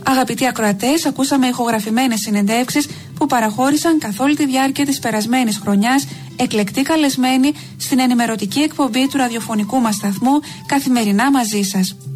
Αγαπητοί ακροατές, ακούσαμε ηχογραφημένες συνεντεύξεις που παραχώρησαν καθ' όλη τη διάρκεια της περασμένης χρονιάς εκλεκτοί καλεσμένοι στην ενημερωτική εκπομπή του ραδιοφωνικού μας σταθμού Καθημερινά μαζί σας.